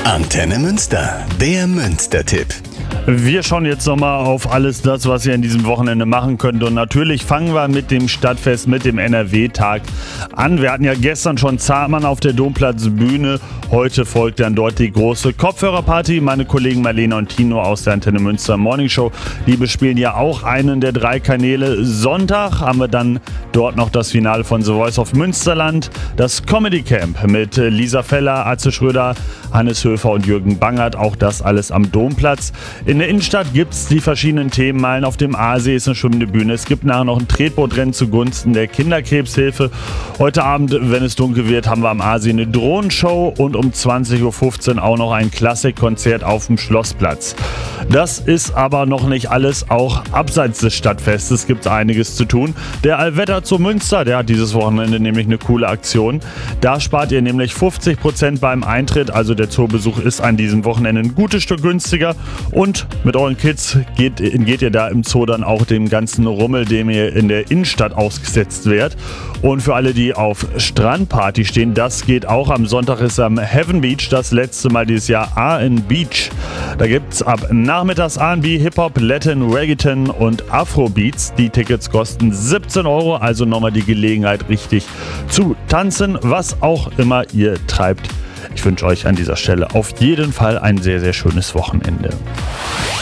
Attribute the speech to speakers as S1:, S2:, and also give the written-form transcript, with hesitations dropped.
S1: Antenne Münster, der Münster-Tipp.
S2: Wir schauen jetzt nochmal auf alles das, was ihr an diesem Wochenende machen könnt. Und natürlich fangen wir mit dem Stadtfest, mit dem NRW-Tag an. Wir hatten ja gestern schon Zahnmann auf der Domplatzbühne. Heute folgt dann dort die große Kopfhörerparty. Meine Kollegen Marlene und Tino aus der Antenne Münster Morning Show, die bespielen ja auch einen der 3 Kanäle. Sonntag haben wir dann dort noch das Finale von The Voice of Münsterland. Das Comedy Camp mit Lisa Feller, Atze Schröder, Hannes Höfer und Jürgen Bangert. Auch das alles am Domplatz. In der Innenstadt gibt es die verschiedenen Themenmeilen. Auf dem Aasee ist eine schwimmende Bühne. Es gibt nachher noch ein Tretbootrennen zugunsten der Kinderkrebshilfe. Heute Abend, wenn es dunkel wird, haben wir am Aasee eine Drohnenshow und um 20.15 Uhr auch noch ein Klassikkonzert auf dem Schlossplatz. Das ist aber noch nicht alles. Auch abseits des Stadtfestes gibt es einiges zu tun. Der Allwetter zu Münster, der hat dieses Wochenende nämlich eine coole Aktion. Da spart ihr nämlich 50% beim Eintritt. Also der Zoobesuch ist an diesem Wochenende ein gutes Stück günstiger. Und mit euren Kids geht ihr da im Zoo dann auch dem ganzen Rummel, dem ihr in der Innenstadt ausgesetzt werdet. Und für alle, die auf Strandparty stehen, das geht auch. Am Sonntag ist am Heaven Beach das letzte Mal dieses Jahr A&B Beach. Da gibt es ab nachmittags R&B, Hip-Hop, Latin, Reggaeton und Afrobeats. Die Tickets kosten 17 €, also nochmal die Gelegenheit, richtig zu tanzen, was auch immer ihr treibt. Ich wünsche euch an dieser Stelle auf jeden Fall ein sehr, sehr schönes Wochenende.